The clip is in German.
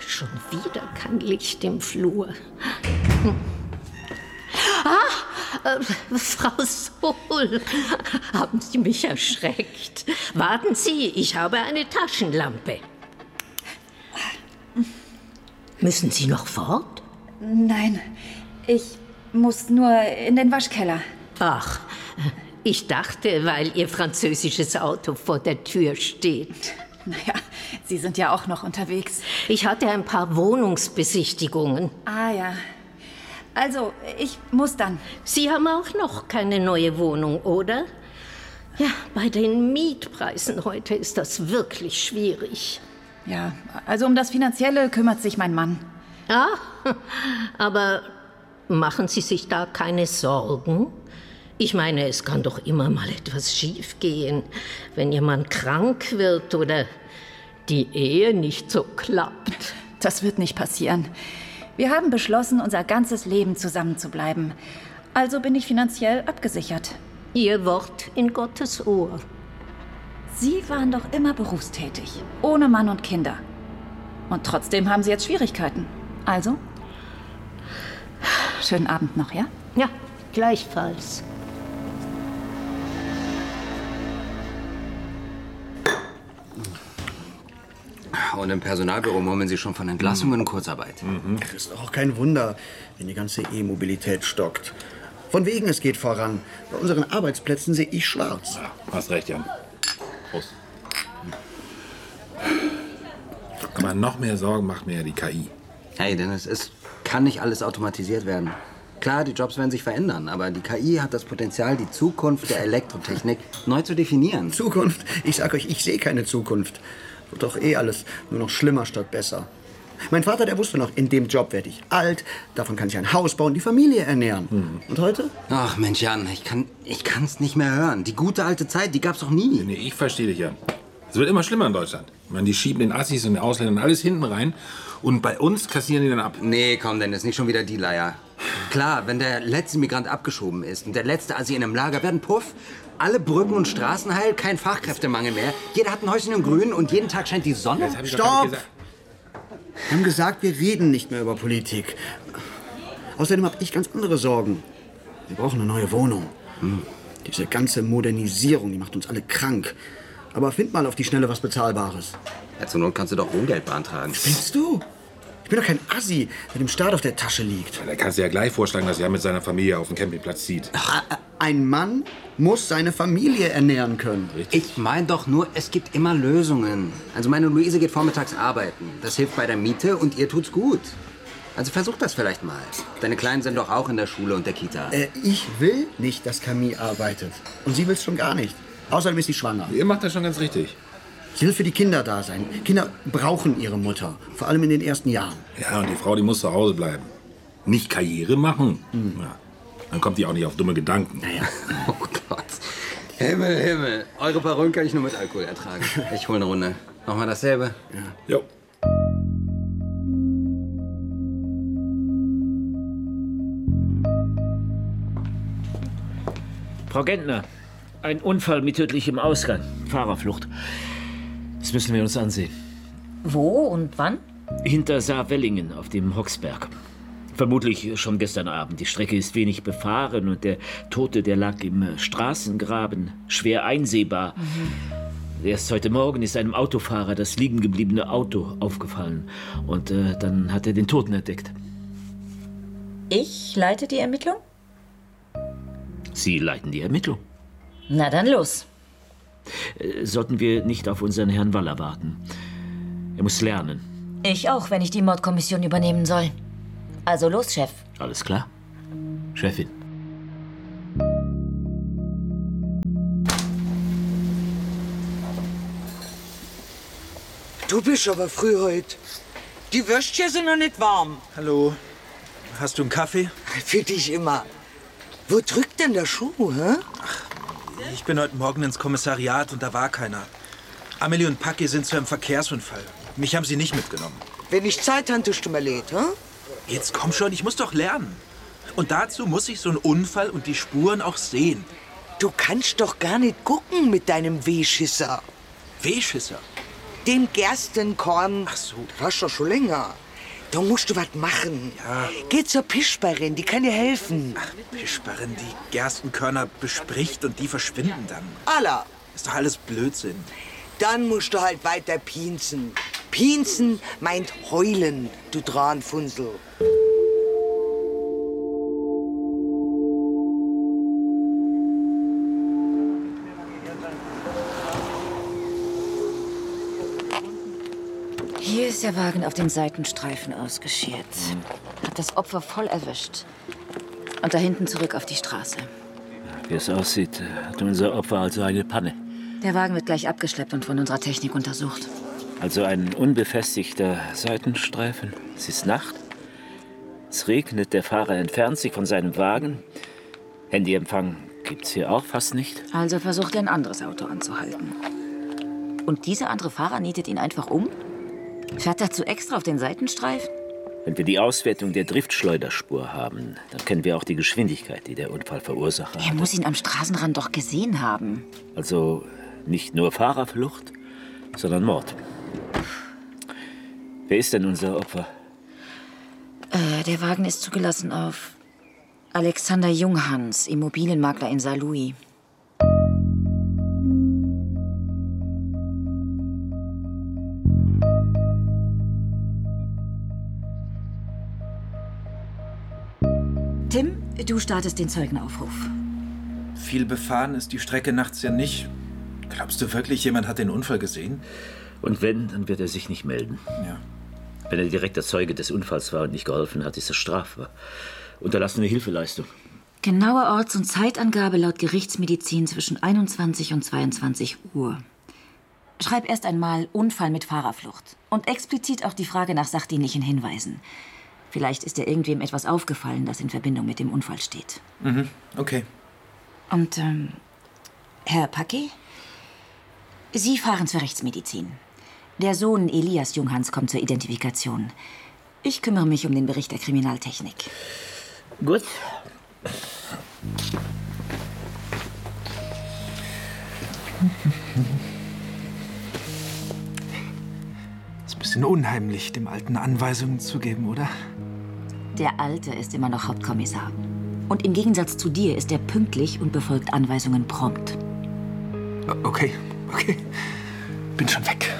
Schon wieder kein Licht im Flur. Frau Sohl, haben Sie mich erschreckt? Warten Sie, ich habe eine Taschenlampe. Müssen Sie noch fort? Nein, ich muss nur in den Waschkeller. Ach, ich dachte, weil Ihr französisches Auto vor der Tür steht. Naja, Sie sind ja auch noch unterwegs. Ich hatte ein paar Wohnungsbesichtigungen. Ah ja. Also, ich muss dann. Sie haben auch noch keine neue Wohnung, oder? Ja, bei den Mietpreisen heute ist das wirklich schwierig. Ja, also um das Finanzielle kümmert sich mein Mann. Ah, aber machen Sie sich da keine Sorgen? Ich meine, es kann doch immer mal etwas schiefgehen, wenn Ihr Mann krank wird oder die Ehe nicht so klappt. Das wird nicht passieren. Wir haben beschlossen, unser ganzes Leben zusammen zu bleiben. Also bin ich finanziell abgesichert. Ihr Wort in Gottes Ohr. Sie waren doch immer berufstätig, ohne Mann und Kinder. Und trotzdem haben Sie jetzt Schwierigkeiten. Also, schönen Abend noch, ja? Ja, gleichfalls. Und im Personalbüro murmeln Sie schon von Entlassungen und Kurzarbeit. Ach, ist doch auch kein Wunder, wenn die ganze E-Mobilität stockt. Von wegen, es geht voran. Bei unseren Arbeitsplätzen sehe ich schwarz. Ja, hast recht, Jan. Prost. Aber noch mehr Sorgen macht mir ja die KI. Hey, Dennis, es kann nicht alles automatisiert werden. Klar, die Jobs werden sich verändern, aber die KI hat das Potenzial, die Zukunft der Elektrotechnik neu zu definieren. Zukunft? Ich sag euch, ich sehe keine Zukunft. Wird doch eh alles nur noch schlimmer statt besser. Mein Vater, der wusste noch, in dem Job werde ich alt, davon kann ich ein Haus bauen, die Familie ernähren. Und heute? Ach Mensch, Jan, ich kann's nicht mehr hören. Die gute alte Zeit, die gab's doch nie. Nee, ich verstehe dich, Jan. Es wird immer schlimmer in Deutschland. Ich meine, die schieben den Assis und den Ausländern alles hinten rein und bei uns kassieren die dann ab. Nee, komm, Dennis, nicht schon wieder die Leier. Klar, wenn der letzte Migrant abgeschoben ist und der letzte Assi in einem Lager, werden puff, alle Brücken und Straßen heil, kein Fachkräftemangel mehr. Jeder hat ein Häuschen im Grünen und jeden Tag scheint die Sonne. Das hab ich doch gar nicht Stopp! gesagt. Wir haben gesagt, wir reden nicht mehr über Politik. Außerdem habe ich ganz andere Sorgen. Wir brauchen eine neue Wohnung. Diese ganze Modernisierung, die macht uns alle krank. Aber find mal auf die Schnelle was Bezahlbares. Ja, zur Not kannst du doch Wohngeld beantragen. Spinnst du? Ich bin doch kein Assi, der dem Staat auf der Tasche liegt. Ja, da kannst du ja gleich vorschlagen, dass er mit seiner Familie auf den Campingplatz zieht. Ein Mann muss seine Familie ernähren können. Ich meine doch nur, es gibt immer Lösungen. Also meine Luise geht vormittags arbeiten. Das hilft bei der Miete und ihr tut's gut. Also versuch das vielleicht mal. Deine Kleinen sind doch auch in der Schule und der Kita. Ich will nicht, dass Camille arbeitet. Und sie will's schon gar nicht. Außerdem ist sie schwanger. Ihr macht das schon ganz richtig. Sie will für die Kinder da sein. Kinder brauchen ihre Mutter. Vor allem in den ersten Jahren. Ja, und die Frau, die muss zu Hause bleiben. Nicht Karriere machen. Ja. Dann kommt die auch nicht auf dumme Gedanken. Naja. Oh Gott. Himmel, Himmel. Eure Parolen kann ich nur mit Alkohol ertragen. Ich hole eine Runde. Nochmal dasselbe? Ja. Jo. Frau Gentner, ein Unfall mit tödlichem Ausgang. Fahrerflucht. Das müssen wir uns ansehen. Wo und wann? Hinter Saarwellingen auf dem Hoxberg. Vermutlich schon gestern Abend. Die Strecke ist wenig befahren und der Tote, der lag im Straßengraben, schwer einsehbar. Erst heute Morgen ist einem Autofahrer das liegen gebliebene Auto aufgefallen. Und dann hat er den Toten entdeckt. Ich leite die Ermittlung? Sie leiten die Ermittlung. Na dann los. Sollten wir nicht auf unseren Herrn Waller warten? Er muss lernen. Ich auch, wenn ich die Mordkommission übernehmen soll. Also los, Chef. Alles klar? Chefin. Du bist aber früh heute. Die Würstchen sind noch nicht warm. Hallo. Hast du einen Kaffee? Für dich immer. Wo drückt denn der Schuh, hä? Ich bin heute Morgen ins Kommissariat und da war keiner. Amelie und Paki sind zu einem Verkehrsunfall. Mich haben sie nicht mitgenommen. Wenn ich Zeit habe, tust du mir leid, hä? Jetzt komm schon, ich muss doch lernen. Und dazu muss ich so einen Unfall und die Spuren auch sehen. Du kannst doch gar nicht gucken mit deinem Wehschisser. Wehschisser? Dem Gerstenkorn. Ach so. Das warst doch schon länger. Da musst du was machen. Ja. Geh zur Pischbarin, die kann dir helfen. Ach, Pischbarin, die Gerstenkörner bespricht und die verschwinden dann. Allah. Ist doch alles Blödsinn. Dann musst du halt weiter piensen. Piensen meint heulen, du Dranfunsel. Hier ist der Wagen auf den Seitenstreifen ausgeschert. Hat das Opfer voll erwischt. Und da hinten zurück auf die Straße. Wie es aussieht, hat unser Opfer also eine Panne. Der Wagen wird gleich abgeschleppt und von unserer Technik untersucht. Also ein unbefestigter Seitenstreifen. Es ist Nacht. Es regnet, der Fahrer entfernt sich von seinem Wagen. Handyempfang gibt's hier auch fast nicht. Also versucht er, ein anderes Auto anzuhalten. Und dieser andere Fahrer nietet ihn einfach um? Fährt dazu extra auf den Seitenstreifen? Wenn wir die Auswertung der Driftschleuderspur haben, dann kennen wir auch die Geschwindigkeit, die der Unfall verursacht hat. Er muss ihn am Straßenrand doch gesehen haben. Also nicht nur Fahrerflucht, sondern Mord. Wer ist denn unser Opfer? Der Wagen ist zugelassen auf Alexander Junghans, Immobilienmakler in Saarlouis. Tim, du startest den Zeugenaufruf. Viel befahren ist die Strecke nachts ja nicht. Glaubst du wirklich, jemand hat den Unfall gesehen? Und wenn, dann wird er sich nicht melden. Ja. Wenn er direkter Zeuge des Unfalls war und nicht geholfen hat, ist das strafbar. Unterlassene Hilfeleistung. Genaue Orts- und Zeitangabe laut Gerichtsmedizin zwischen 21 und 22 Uhr. Schreib erst einmal Unfall mit Fahrerflucht. Und explizit auch die Frage nach sachdienlichen Hinweisen. Vielleicht ist dir irgendwem etwas aufgefallen, das in Verbindung mit dem Unfall steht. Mhm, okay. Und, Herr Packe? Sie fahren zur Rechtsmedizin. Der Sohn Elias Junghans kommt zur Identifikation. Ich kümmere mich um den Bericht der Kriminaltechnik. Gut. Ist ein bisschen unheimlich, dem Alten Anweisungen zu geben, oder? Der Alte ist immer noch Hauptkommissar. Und im Gegensatz zu dir ist er pünktlich und befolgt Anweisungen prompt. Okay. Bin schon weg.